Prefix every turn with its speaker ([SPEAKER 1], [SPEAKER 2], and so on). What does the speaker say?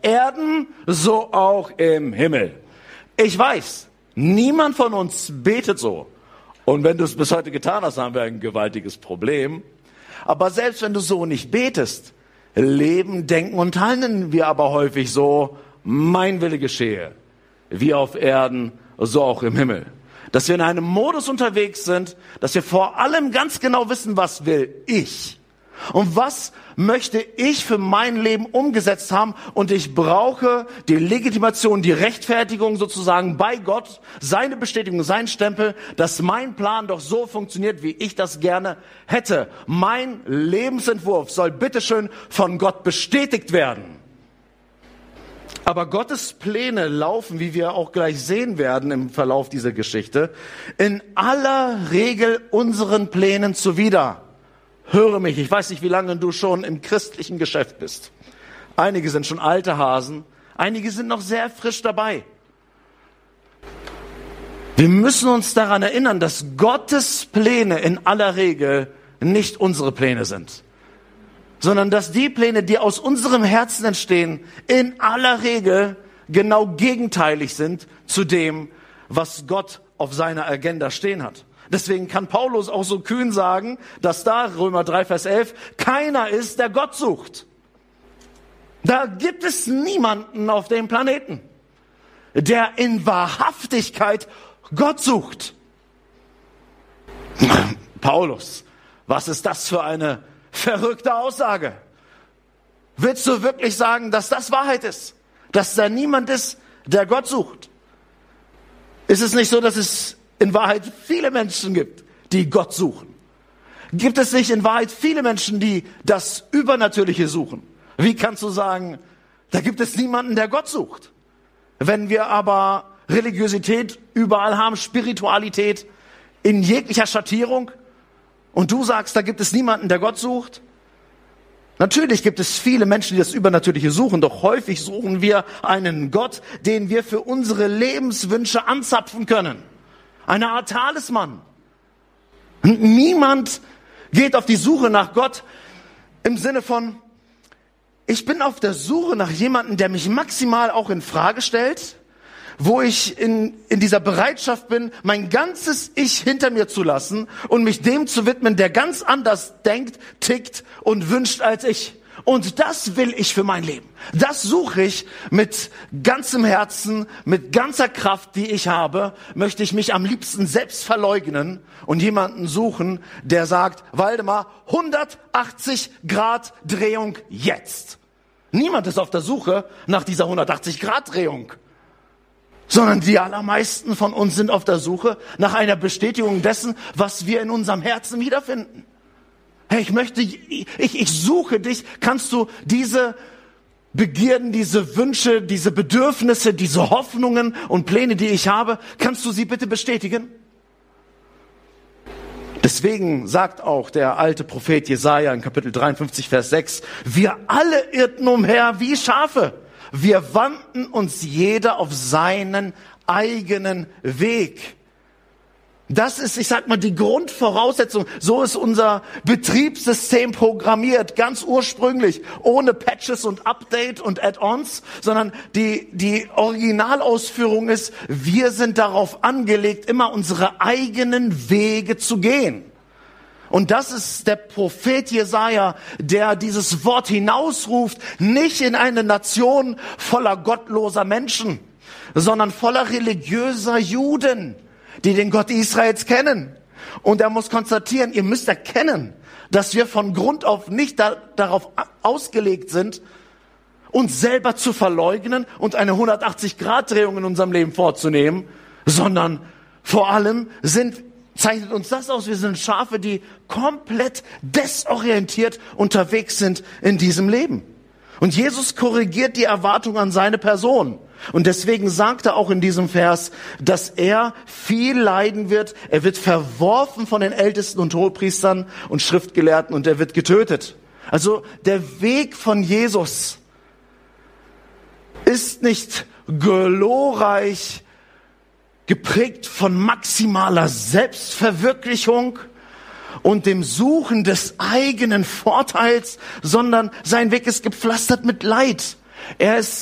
[SPEAKER 1] Erden, so auch im Himmel. Ich weiß, niemand von uns betet so. Und wenn du es bis heute getan hast, haben wir ein gewaltiges Problem. Aber selbst wenn du so nicht betest, leben, denken und handeln wir aber häufig so, mein Wille geschehe, wie auf Erden, so auch im Himmel. Dass wir in einem Modus unterwegs sind, dass wir vor allem ganz genau wissen, was will ich und was möchte ich für mein Leben umgesetzt haben, und ich brauche die Legitimation, die Rechtfertigung sozusagen bei Gott, seine Bestätigung, sein Stempel, dass mein Plan doch so funktioniert, wie ich das gerne hätte. Mein Lebensentwurf soll bitteschön von Gott bestätigt werden. Aber Gottes Pläne laufen, wie wir auch gleich sehen werden im Verlauf dieser Geschichte, in aller Regel unseren Plänen zuwider. Höre mich, ich weiß nicht, wie lange du schon im christlichen Geschäft bist. Einige sind schon alte Hasen, einige sind noch sehr frisch dabei. Wir müssen uns daran erinnern, dass Gottes Pläne in aller Regel nicht unsere Pläne sind, sondern dass die Pläne, die aus unserem Herzen entstehen, in aller Regel genau gegenteilig sind zu dem, was Gott auf seiner Agenda stehen hat. Deswegen kann Paulus auch so kühn sagen, dass da, Römer 3, Vers 11, keiner ist, der Gott sucht. Da gibt es niemanden auf dem Planeten, der in Wahrhaftigkeit Gott sucht. Paulus, was ist das für eine verrückte Aussage? Willst du wirklich sagen, dass das Wahrheit ist? Dass da niemand ist, der Gott sucht? Ist es nicht so, dass es in Wahrheit viele Menschen gibt, die Gott suchen? Gibt es nicht in Wahrheit viele Menschen, die das Übernatürliche suchen? Wie kannst du sagen, da gibt es niemanden, der Gott sucht? Wenn wir aber Religiosität überall haben, Spiritualität in jeglicher Schattierung, und du sagst, da gibt es niemanden, der Gott sucht? Natürlich gibt es viele Menschen, die das Übernatürliche suchen, doch häufig suchen wir einen Gott, den wir für unsere Lebenswünsche anzapfen können. Eine Art Talisman. Niemand geht auf die Suche nach Gott im Sinne von, ich bin auf der Suche nach jemandem, der mich maximal auch in Frage stellt, wo ich in dieser Bereitschaft bin, mein ganzes Ich hinter mir zu lassen und mich dem zu widmen, der ganz anders denkt, tickt und wünscht als ich. Und das will ich für mein Leben. Das suche ich mit ganzem Herzen, mit ganzer Kraft, die ich habe, möchte ich mich am liebsten selbst verleugnen und jemanden suchen, der sagt, Waldemar, 180 Grad Drehung jetzt. Niemand ist auf der Suche nach dieser 180 Grad Drehung, sondern die allermeisten von uns sind auf der Suche nach einer Bestätigung dessen, was wir in unserem Herzen wiederfinden. Hey, ich suche dich. Kannst du diese Begierden, diese Wünsche, diese Bedürfnisse, diese Hoffnungen und Pläne, die ich habe, kannst du sie bitte bestätigen? Deswegen sagt auch der alte Prophet Jesaja in Kapitel 53, Vers 6, wir alle irrten umher wie Schafe. Wir wandten uns jeder auf seinen eigenen Weg. Das ist, ich sag mal, die Grundvoraussetzung. So ist unser Betriebssystem programmiert, ganz ursprünglich, ohne Patches und Update und Add-ons, sondern die Originalausführung ist, wir sind darauf angelegt, immer unsere eigenen Wege zu gehen. Und das ist der Prophet Jesaja, der dieses Wort hinausruft, nicht in eine Nation voller gottloser Menschen, sondern voller religiöser Juden, die den Gott Israels kennen. Und er muss konstatieren, ihr müsst erkennen, dass wir von Grund auf nicht darauf ausgelegt sind, uns selber zu verleugnen und eine 180-Grad-Drehung in unserem Leben vorzunehmen, sondern vor allem zeichnet uns das aus, wir sind Schafe, die komplett desorientiert unterwegs sind in diesem Leben. Und Jesus korrigiert die Erwartung an seine Person. Und deswegen sagt er auch in diesem Vers, dass er viel leiden wird. Er wird verworfen von den Ältesten und Hohepriestern und Schriftgelehrten und er wird getötet. Also der Weg von Jesus ist nicht glorreich, geprägt von maximaler Selbstverwirklichung und dem Suchen des eigenen Vorteils, sondern sein Weg ist gepflastert mit Leid. Er